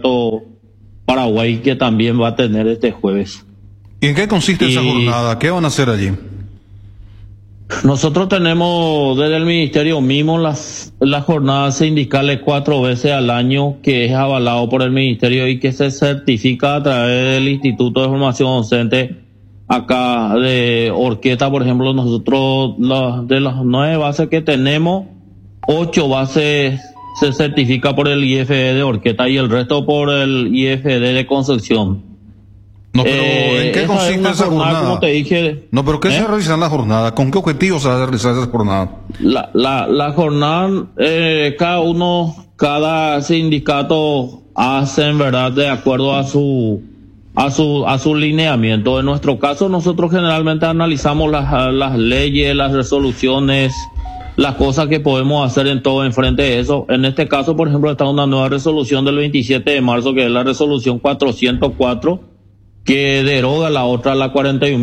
Puerto Paraguay, que también va a tener este jueves. ¿Y en qué consiste esa jornada? ¿Qué van a hacer allí? Nosotros tenemos desde el Ministerio mismo las jornadas sindicales 4 veces al año, que es avalado por el Ministerio y que se certifica a través del Instituto de Formación Docente acá de Orqueta. Por ejemplo, nosotros de las 9 bases que tenemos, 8 bases se certifica por el IFD de Orqueta y el resto por el IFD de Concepción. No, pero ¿en qué consiste esa jornada? Como te dije, no, pero ¿qué se realiza en la jornada? ¿Con qué objetivos se va a realizar esa jornada? La jornada, cada sindicato hace, en verdad, de acuerdo a su lineamiento. En nuestro caso, nosotros generalmente analizamos las leyes, las resoluciones, las cosas que podemos hacer en todo en frente de eso. En este caso, por ejemplo, está una nueva resolución del 27 de marzo, que es la resolución 404, que deroga la otra, la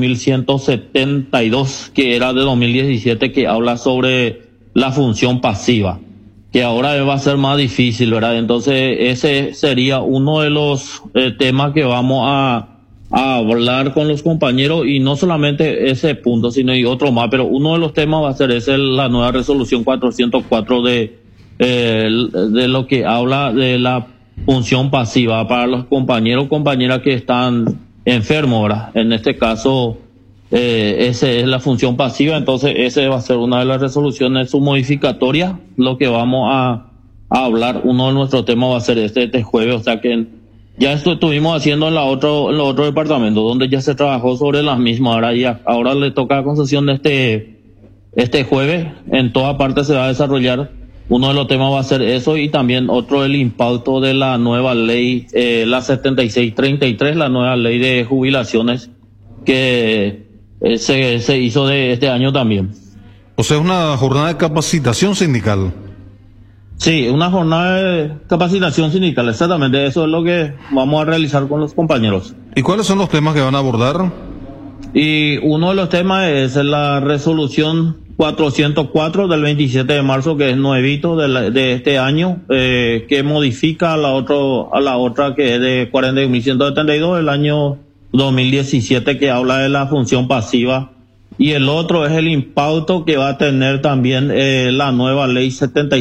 41.172, que era de 2017, que habla sobre la función pasiva, que ahora va a ser más difícil, ¿verdad? Entonces, ese sería uno de los temas que vamos a hablar con los compañeros, y no solamente ese punto, sino y otro más, pero uno de los temas va a ser la nueva resolución 404 de lo que habla de la función pasiva para los compañeros o compañeras que están enfermos, ¿verdad? En este caso, esa es la función pasiva. Entonces ese va a ser una de las resoluciones submodificatorias, lo que vamos a hablar. Uno de nuestros temas va a ser este jueves, o sea que ya esto estuvimos haciendo en los otro departamento, donde ya se trabajó sobre las mismas, ¿verdad? Y ahora le toca a Concepción este jueves. En toda parte se va a desarrollar. Uno de los temas va a ser eso, y también otro, el impacto de la nueva ley, la 7633, la nueva ley de jubilaciones, que se hizo de este año también. O sea, una jornada de capacitación sindical. Sí, una jornada de capacitación sindical, exactamente. Eso es lo que vamos a realizar con los compañeros. ¿Y cuáles son los temas que van a abordar? Y uno de los temas es la resolución 404 del 27 de marzo, que es nuevito de este año, que modifica a la otra que es de 41.172 del año 2017, que habla de la función pasiva. Y el otro es el impacto que va a tener también la nueva ley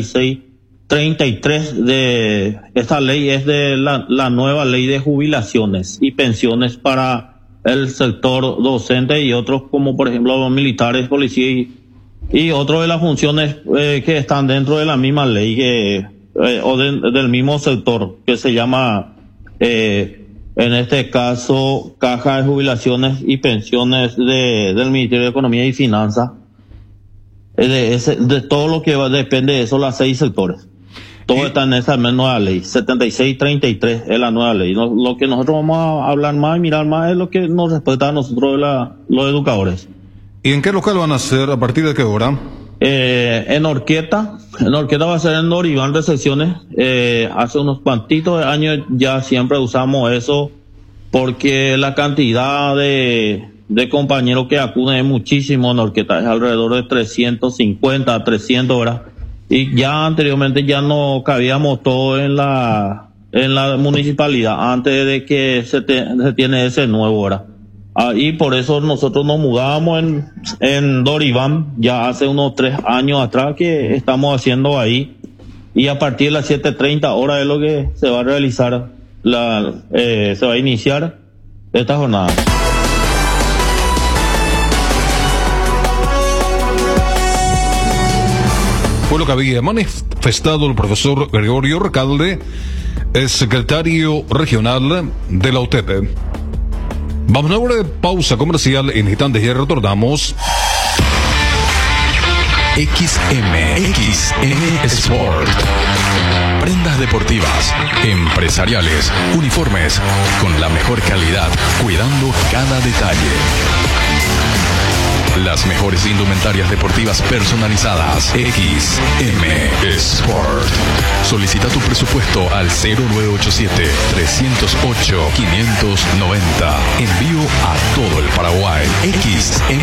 7633. Esta ley es de la nueva ley de jubilaciones y pensiones para el sector docente y otros, como por ejemplo los militares, policías y otro de las funciones que están dentro de la misma ley del mismo sector, que se llama en este caso Caja de Jubilaciones y Pensiones del Ministerio de Economía y Finanzas. De todo lo que depende de eso, las 6 sectores. Todo está en esa nueva ley, 7633 es la nueva ley. Lo que nosotros vamos a hablar más y mirar más es lo que nos respecta a nosotros, los educadores. ¿Y en qué local van a hacer? ¿A partir de qué hora? En Orqueta va a ser en Doriván Recepciones. Hace unos cuantitos años ya siempre usamos eso, porque la cantidad de compañeros que acuden es muchísimo en Orqueta, es alrededor de 350 a 300 horas. Y ya anteriormente ya no cabíamos todo en la municipalidad, antes de que se tiene ese nuevo hora. Y por eso nosotros nos mudábamos en Doriván, ya hace unos 3 años atrás que estamos haciendo ahí. Y a partir de las 7:30 horas es lo que se va a realizar, se va a iniciar esta jornada. Fue lo que había manifestado el profesor Gregorio Recalde, el secretario regional de la UTEP. Vamos a una breve pausa comercial, en instantes ya retornamos. XM Sport. Prendas deportivas, empresariales, uniformes, con la mejor calidad, cuidando cada detalle. Las mejores indumentarias deportivas personalizadas. XM Sport. Solicita tu presupuesto al 0987-308-590. Envío a todo el Paraguay. XM